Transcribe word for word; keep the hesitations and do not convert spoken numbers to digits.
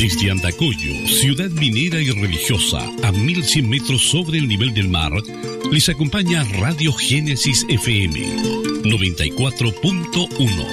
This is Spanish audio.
Desde Andacollo, ciudad minera y religiosa, a mil cien metros sobre el nivel del mar, les acompaña Radio Génesis F M noventa y cuatro punto uno.